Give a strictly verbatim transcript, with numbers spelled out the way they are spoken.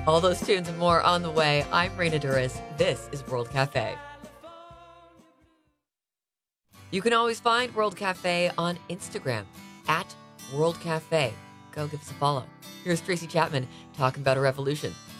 All those tunes and more on the way. I'm Raina Duras. This is World Cafe. You can always find World Cafe on Instagram at World Cafe. Go give us a follow. Here's Tracy Chapman talking about a revolution.